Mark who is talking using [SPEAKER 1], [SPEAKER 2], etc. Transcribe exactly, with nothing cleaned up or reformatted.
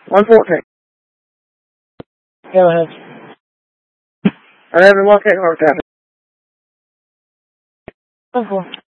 [SPEAKER 1] one fourteen.
[SPEAKER 2] Go ahead.
[SPEAKER 1] I haven't walked that hard,
[SPEAKER 2] one four.